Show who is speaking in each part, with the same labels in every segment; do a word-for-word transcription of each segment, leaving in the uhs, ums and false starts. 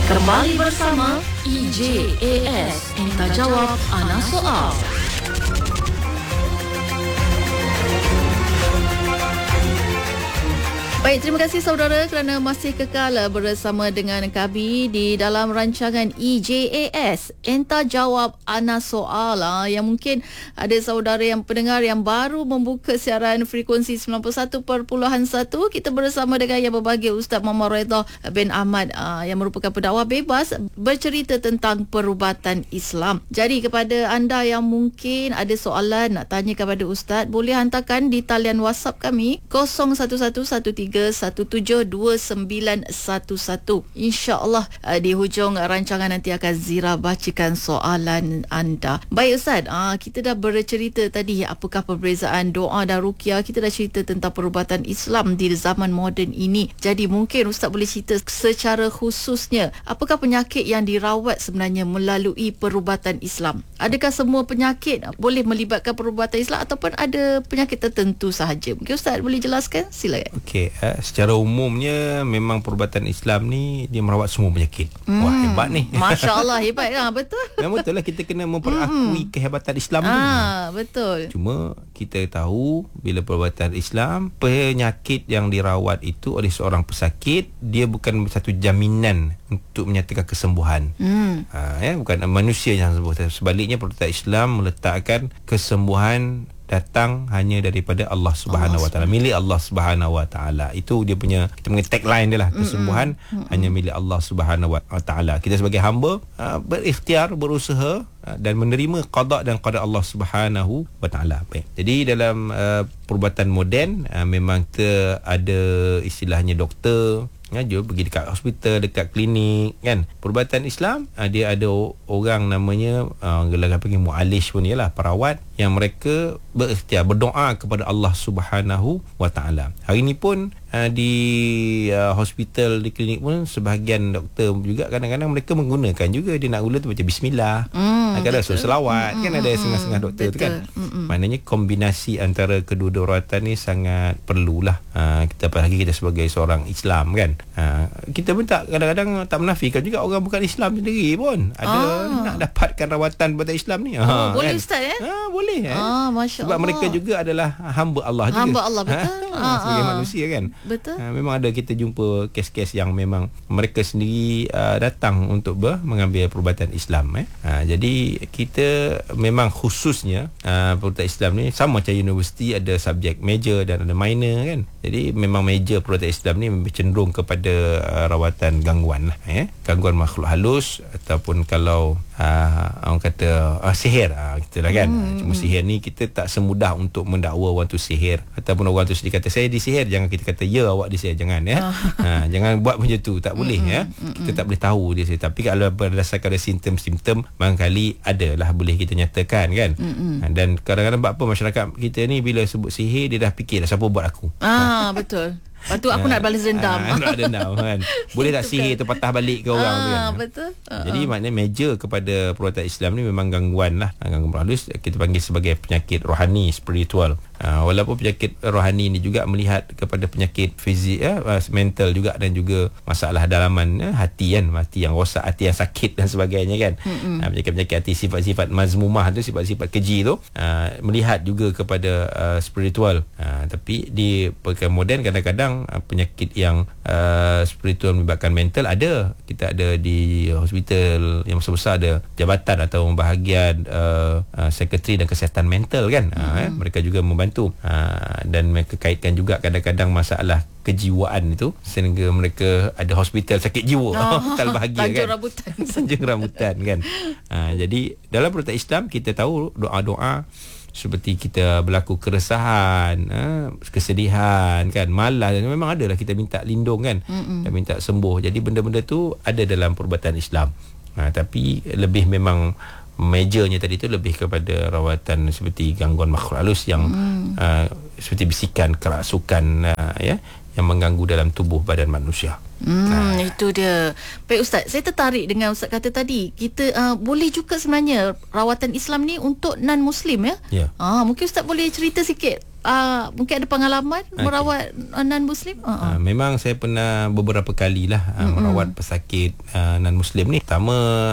Speaker 1: Kembali bersama E J A S Enta Jawab Ana Soal. Baik, terima kasih saudara kerana masih kekal bersama dengan kami di dalam rancangan E J A S Enta Jawab Ana Soal. Yang mungkin ada saudara yang pendengar yang baru membuka siaran frekuensi sembilan puluh satu perpuluhan satu. Kita bersama dengan yang berbahagia Ustaz Muhammad Redha bin Ahmad yang merupakan pendakwah bebas, bercerita tentang perubatan Islam. Jadi kepada anda yang mungkin ada soalan nak tanya kepada Ustaz, boleh hantarkan di talian WhatsApp kami kosong satu satu satu tiga satu tujuh dua sembilan satu satu. InsyaAllah uh, di hujung rancangan nanti akan Zira bacakan soalan anda. Baik Ustaz, uh, kita dah bercerita tadi apakah perbezaan doa dan ruqyah. Kita dah cerita tentang perubatan Islam di zaman moden ini. Jadi mungkin Ustaz boleh cerita secara khususnya apakah penyakit yang dirawat sebenarnya melalui perubatan Islam. Adakah semua penyakit boleh melibatkan perubatan Islam ataupun ada penyakit tertentu sahaja? Mungkin Ustaz boleh jelaskan? Silakan.
Speaker 2: Okey, uh, secara umumnya memang perubatan Islam ni dia merawat semua penyakit. Hmm. Wah, hebat ni.
Speaker 1: Masya-Allah, hebat kan? Betul.
Speaker 2: Memang betul lah, kita kena memperakui hmm. kehebatan Islam
Speaker 1: ah,
Speaker 2: tu.
Speaker 1: Betul.
Speaker 2: Cuma kita tahu bila perubatan Islam, penyakit yang dirawat itu oleh seorang pesakit, dia bukan satu jaminan untuk menyatakan kesembuhan. Hmm. Ha, ya, bukan manusia yang sembuh. Sebaliknya perubatan Islam meletakkan kesembuhan datang hanya daripada Allah Subhanahu Wa Taala, milik Allah Subhanahu Wa Taala. Itu dia punya, kita punya tagline dia lah, kesembuhan mm-mm. hanya milik Allah Subhanahu Wa Taala. Kita sebagai hamba uh, berikhtiar, berusaha uh, dan menerima qada dan qada Allah Subhanahu Wa Taala. Baik. Jadi dalam uh, perubatan moden uh, memang kita ada istilahnya doktor, ngajur pergi dekat hospital, dekat klinik kan. Perubatan Islam uh, dia ada orang namanya uh, gelar panggil mu'alish pun, ialah perawat yang mereka berikhtiar berdoa kepada Allah Subhanahu Wa Taala. Hari ni pun uh, di uh, hospital, di klinik pun sebahagian doktor juga kadang-kadang mereka menggunakan juga, dia nak gula tu baca bismillah. Mm, kadang suruh selawat mm, kan, ada setengah-setengah doktor betul tu kan. Mm-mm. Maknanya kombinasi antara kedua-dua rawatan ni sangat perlulah. Uh, kita apalagi kita sebagai seorang Islam kan. Ha, kita pun tak, kadang-kadang tak menafikan juga orang bukan Islam sendiri pun ada ah. nak dapatkan rawatan buatan Islam ni. Ha,
Speaker 1: oh, boleh
Speaker 2: kan?
Speaker 1: Ustaz ya?
Speaker 2: Ha, boleh eh.
Speaker 1: Ah, Masya
Speaker 2: Sebab
Speaker 1: Allah.
Speaker 2: mereka juga adalah hamba Allah juga.
Speaker 1: Hamba Allah, betul.
Speaker 2: Ha,
Speaker 1: ah,
Speaker 2: sebagai
Speaker 1: ah.
Speaker 2: manusia kan.
Speaker 1: Betul.
Speaker 2: Ha, memang ada kita jumpa kes-kes yang memang mereka sendiri uh, datang untuk ber, mengambil perubatan Islam eh. Ha, jadi kita memang khususnya uh, perubatan Islam ni sama macam universiti, ada subjek major dan ada minor kan. Jadi memang major perubatan Islam ni cenderung kepada uh, rawatan gangguan lah, eh? gangguan makhluk halus ataupun kalau uh, orang kata uh, sihir uh, kita lah kan. hmm. Cuma sihir ni kita tak semudah untuk mendakwa orang tu sihir ataupun orang tu sendiri kata saya disihir. Jangan kita kata ya awak disihir, jangan ya. ha, jangan buat macam tu, tak boleh ya. Kita tak boleh tahu dia sihir. Tapi kalau berdasarkan ada simptom-simptom, barangkali adalah boleh kita nyatakan kan. ha, dan kadang-kadang apa masyarakat kita ni bila sebut sihir, dia dah fikir dah siapa buat aku.
Speaker 1: Ah, betul. Lepas tu aku nak balas dendam.
Speaker 2: Ah, nak dendam kan. Boleh tak sihir tu patah balik ke orang
Speaker 1: ah,
Speaker 2: tu kan.
Speaker 1: Betul. Uh-huh.
Speaker 2: Jadi maknanya major kepada perubatan Islam ni memang gangguan lah. Gangguan halus kita panggil sebagai penyakit rohani, spiritual. Uh, walaupun penyakit rohani ni juga melihat kepada penyakit fizik, ya, uh, mental juga, dan juga masalah dalaman uh, hati kan, hati yang rosak, hati yang sakit dan sebagainya kan. uh, penyakit-penyakit hati, sifat-sifat mazmumah tu, sifat-sifat keji tu, uh, melihat juga kepada uh, spiritual. uh, tapi di perkara moden kadang-kadang uh, penyakit yang uh, spiritual melibatkan mental ada. Kita ada di hospital yang besar-besar ada jabatan atau bahagian uh, uh, sekretari dan kesihatan mental kan. uh, eh, mereka juga membantu Ha, dan mereka kaitkan juga kadang-kadang masalah kejiwaan itu sehingga mereka ada hospital sakit jiwa. Oh, tak bahagia kan.
Speaker 1: Tanjung rambutan.
Speaker 2: Tanjung rambutan kan. Ha, jadi dalam perubatan Islam kita tahu doa-doa seperti kita berlaku keresahan, ha, kesedihan kan, malas, memang adalah kita minta lindung kan. Mm-mm. Dan minta sembuh. Jadi benda-benda tu ada dalam perubatan Islam. Ha, tapi lebih memang majornya tadi tu lebih kepada rawatan seperti gangguan makhluk halus yang hmm. uh, seperti bisikan, kerasukan uh, ya, yang mengganggu dalam tubuh badan manusia.
Speaker 1: Hmm, nah. Itu dia. Baik Ustaz, saya tertarik dengan Ustaz kata tadi, kita uh, boleh juga sebenarnya rawatan Islam ni untuk non-Muslim ya?
Speaker 2: Ya.
Speaker 1: Ah, mungkin Ustaz boleh cerita sikit uh, mungkin ada pengalaman okay. merawat uh, non-Muslim? Uh-huh.
Speaker 2: Uh, memang saya pernah beberapa kali lah uh, mm-hmm. merawat pesakit uh, non-Muslim ni. Pertama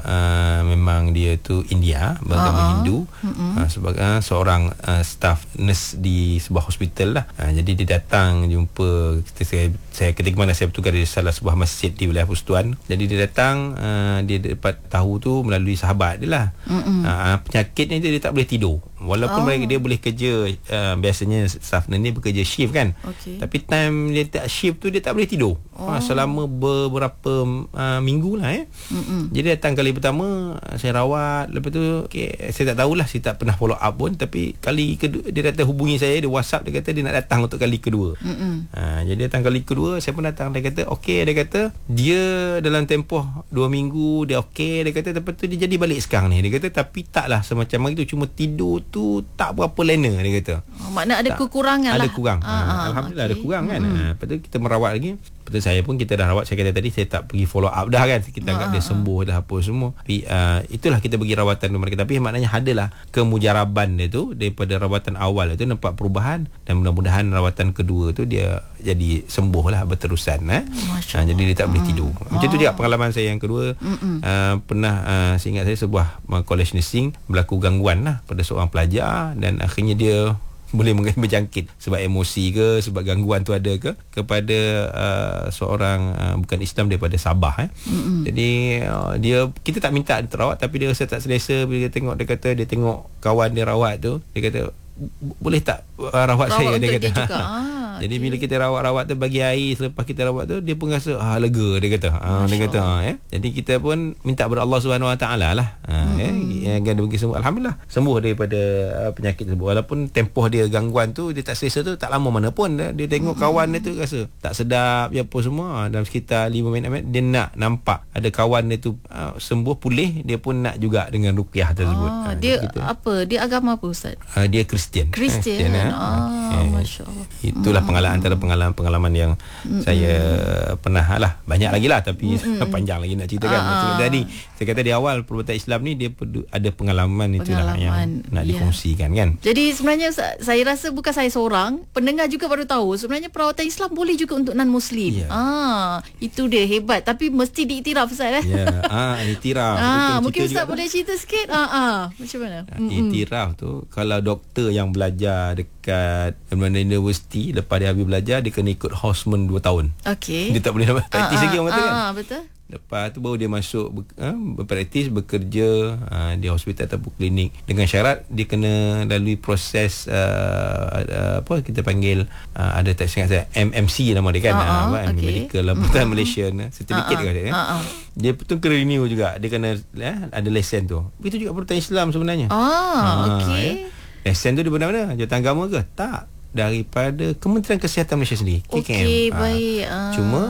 Speaker 2: uh, memang dia tu India, beragama uh-huh. Hindu, mm-hmm. uh, sebagai uh, seorang uh, staff nurse di sebuah hospital lah. Uh, jadi dia datang jumpa kita, saya, saya ketika mana saya bertugas di salah sebuah masjid di wilayah Persekutuan. Jadi dia datang, uh, dia dapat tahu tu melalui sahabat dia lah. Mm-hmm. Uh, penyakit ni dia, dia tak boleh tidur. Walaupun oh. mereka, dia boleh kerja, uh, biasanya staff ni bekerja shift kan. Okay. Tapi time dia tak shift tu dia tak boleh tidur. Oh. Uh, selama beberapa uh, minggu lah eh. Mm-mm. Jadi datang kali pertama saya rawat, lepas tu okay, saya tak tahulah, saya tak pernah follow up pun, tapi kali kedua dia datang hubungi saya, dia WhatsApp, dia kata dia nak datang untuk kali kedua. Uh, jadi datang kali kedua, saya pun datang, dia kata okey, dia kata dia dalam tempoh dua minggu dia okey, dia kata lepas tu dia jadi balik sekarang ni. Dia kata tapi taklah semacam itu, cuma tidur tu tak berapa lena, dia kata.
Speaker 1: Oh, makna ada tak, kekurangan
Speaker 2: ada
Speaker 1: lah.
Speaker 2: kurang.
Speaker 1: Ah,
Speaker 2: ha, Alhamdulillah
Speaker 1: okay.
Speaker 2: ada kurang kan.
Speaker 1: Mm-hmm.
Speaker 2: Ha, lepas tu kita merawat lagi. Lepas tu saya pun kita dah rawat, saya kata tadi saya tak pergi follow up dah kan. Kita anggap ah, dia sembuh ah. dah apa semua. Tapi uh, itulah kita bagi rawatan kepada mereka. Tapi maknanya adalah kemujaraban dia tu daripada rawatan awal itu nampak perubahan, dan mudah-mudahan rawatan kedua tu dia jadi sembuh lah berterusan. Eh? Ha, jadi dia tak boleh tidur. Mm. Macam tu juga pengalaman saya yang kedua. Uh, pernah uh, saya ingat saya sebuah uh, college nursing berlaku gangguan lah pada seorang pelajar, dan akhirnya dia boleh berjangkit sebab emosi ke, sebab gangguan tu ada ke, kepada uh, seorang uh, bukan Islam daripada Sabah eh. Jadi uh, dia, kita tak minta dia terawat, tapi dia rasa tak selesa bila dia tengok, dia kata dia tengok kawan dia rawat tu, dia kata boleh tak uh, rawat, rawat saya, dia kata dia ah, jadi okay. bila kita rawat-rawat tu, bagi air selepas kita rawat tu, dia pun rasa ah, lega, dia kata ah, dia kata ah, eh. Jadi kita pun minta kepada Allah Subhanahu Wa Taala lah ah, hmm. eh, yang dia bagi sembuh. Alhamdulillah sembuh daripada uh, penyakit tersebut. Walaupun tempoh dia gangguan tu, dia tak selesa tu tak lama mana pun, dia, dia tengok hmm. kawan dia tu rasa tak sedap ya apa semua, dalam sekitar lima minit dia nak nampak ada kawan dia tu uh, sembuh pulih, dia pun nak juga dengan ruqyah tersebut.
Speaker 1: Ah, dia kita, apa dia agama apa Ustaz?
Speaker 2: Uh, dia Kristian.
Speaker 1: Kristian. Eh, ah,
Speaker 2: eh,
Speaker 1: masya-Allah.
Speaker 2: Itulah pengalaman, antara pengalaman-pengalaman yang mm-hmm. saya pernah lah. Banyak lagi lah, tapi mm-hmm. panjang lagi nak ceritakan. Ah, tadi saya kata di awal perbuatan Islam ni dia ada pengalaman, itulah yang nak yeah. dikongsikan kan.
Speaker 1: Jadi sebenarnya saya rasa bukan saya seorang, pendengar juga baru tahu sebenarnya perawatan Islam boleh juga untuk non-Muslim. Yeah. Ah, itu dia hebat, tapi mesti diiktiraf Ustaz eh. Ya, yeah. ah iktiraf. Ah, mungkin Ustaz boleh cerita sikit ah, ah. macam mana?
Speaker 2: Ah, iktiraf tu kalau doktor yang belajar dekat mana universiti, lepas dia habis belajar dia kena ikut houseman dua tahun. Okey. Dia tak boleh dapat praktis ah, lagi orang kata ah, kan. Ah, betul. Lepas tu baru dia masuk ber, ha, berpraktis, bekerja ha, di hospital ataupun klinik, dengan syarat dia kena lalui proses uh, uh, apa kita panggil uh, ada tak ingat saya M M C nama dia kan, uh-huh, uh, okay. Medical Laboratory uh-huh. Malaysian certificate uh-huh. dia, uh-huh. dia betul kena renew juga, dia kena ya, ada lesen tu. Begitu juga perbuatan Islam sebenarnya. Ah, ha, okey. Ya. Lesen tu di mana-mana? Jawatan agama ke? Tak. Daripada Kementerian Kesihatan Malaysia sendiri, K K M. Okey, baik. Ah. Cuma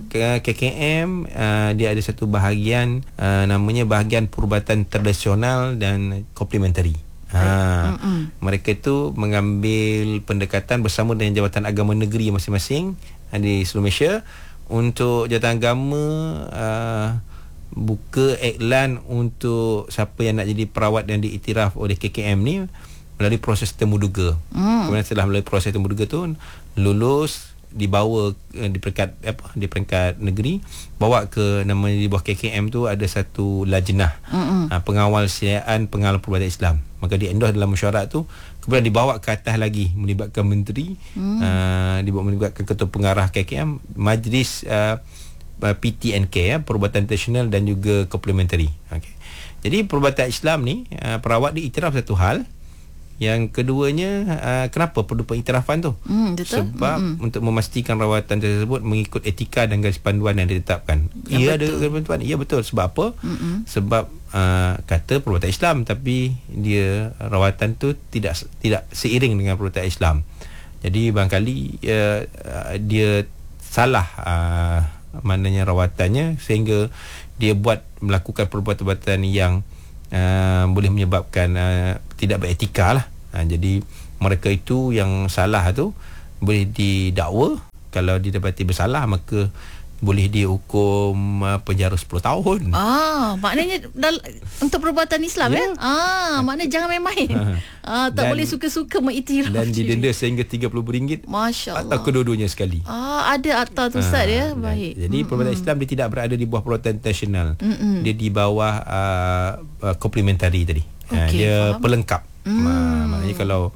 Speaker 2: K K M uh, dia ada satu bahagian uh, namanya bahagian perubatan tradisional dan komplementari. Ha, mereka itu mengambil pendekatan bersama dengan Jabatan Agama Negeri masing-masing di seluruh Malaysia untuk Jabatan Agama uh, buka iklan untuk siapa yang nak jadi perawat dan diiktiraf oleh K K M ni melalui proses temuduga. Hmm. Kemudian setelah melalui proses temuduga tu lulus, dibawa uh, di peringkat apa di peringkat negeri, bawa ke namanya di bawah K K M tu ada satu lajnah uh, pengawal siasatan pengawal perubatan Islam. Maka di endorse dalam mesyuarat tu, kemudian dibawa ke atas lagi melibatkan menteri, hmm. uh, dibawa melibatkan ketua pengarah K K M, majlis uh, P T N K ya, perubatan tradisional dan juga komplementari. Okey. Jadi perubatan Islam ni uh, perawat diiktiraf satu hal. Yang keduanya, uh, kenapa perlu pengiktirafan tu? Mm, Sebab mm-hmm. untuk memastikan rawatan tersebut mengikut etika dan garis panduan yang ditetapkan. Ya, ia betul. Ada garis panduan. Ya betul. Sebab apa? Mm-hmm. Sebab uh, kata perbuatan Islam, tapi dia rawatan tu tidak tidak seiring dengan perbuatan Islam. Jadi barangkali uh, uh, dia salah uh, maknanya rawatannya, sehingga dia buat melakukan perbuatan-perbuatan yang Uh, boleh menyebabkan uh, tidak beretika lah. Uh, jadi mereka itu yang salah tu boleh didakwa. Kalau didapati bersalah, maka boleh dihukum uh, penjara sepuluh tahun.
Speaker 1: Ah, maknanya dal- untuk perbuatan Islam ya.
Speaker 2: Ya.
Speaker 1: Ah, maknanya jangan main-main. Ah, tak
Speaker 2: Dan-
Speaker 1: boleh suka-suka mengiktiraf.
Speaker 2: Dan
Speaker 1: diri.
Speaker 2: didenda sehingga tiga puluh ringgit
Speaker 1: Masya-Allah.
Speaker 2: atau kedua-duanya sekali.
Speaker 1: Ah, ada akta tu Ustaz ya.
Speaker 2: Ah,
Speaker 1: Baik.
Speaker 2: Jadi perbuatan Islam dia tidak berada di bawah perbuatan internasional. Dia di bawah uh, uh, komplementari tadi. Ah,
Speaker 1: Okey,
Speaker 2: dia
Speaker 1: faham.
Speaker 2: pelengkap.
Speaker 1: Mm.
Speaker 2: Ah, maknanya kalau